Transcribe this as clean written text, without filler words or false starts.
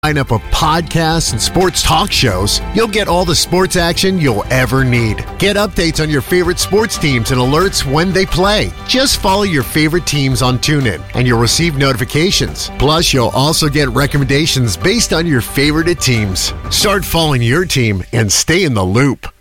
Lineup of podcasts and sports talk shows, you'll get all the sports action you'll ever need. Get updates on your favorite sports teams and alerts when they play. Just follow your favorite teams on TuneIn, and you'll receive notifications. Plus, you'll also get recommendations based on your favorite teams. Start following your team and stay in the loop.